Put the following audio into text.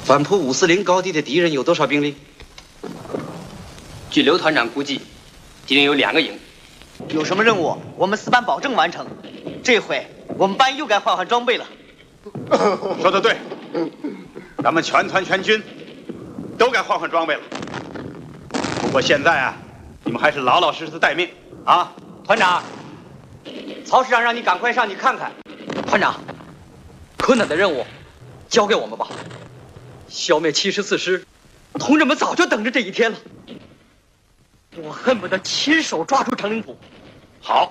反扑540零高地的敌人有多少兵力？ 据刘团长估计，敌人有2个营。 有什么任务，我们4班保证完成。这回我们班又该换装备了。 说得对，咱们全团全军都该换装备了。不过现在啊，你们还是老老实实待命啊。 团长，曹师长让你赶快上去看看。 团长，困难的任务交给我们吧。消灭74师，同志们早就等着这一天了。我恨不得亲手抓住张灵甫。 好，